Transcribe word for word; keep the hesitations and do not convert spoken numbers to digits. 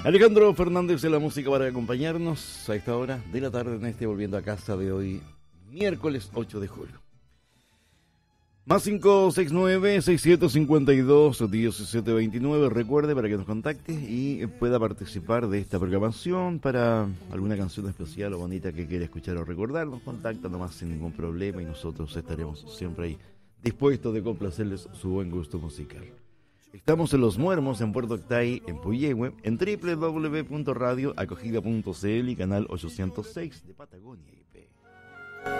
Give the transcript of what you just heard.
Alejandro Fernández de la música para acompañarnos a esta hora de la tarde en este Volviendo a Casa de hoy, miércoles ocho de julio. Más cinco seis nueve, seis siete cinco dos, diecisiete veintinueve. Recuerde para que nos contacte y pueda participar de esta programación para alguna canción especial o bonita que quiera escuchar o recordar. Nos contacta nomás sin ningún problema y nosotros estaremos siempre ahí dispuestos de complacerles su buen gusto musical. Estamos en Los Muermos, en Puerto Octay, en Puyehue, en doble u doble u doble u punto radio acogida punto c l y canal ochocientos seis de Patagonia.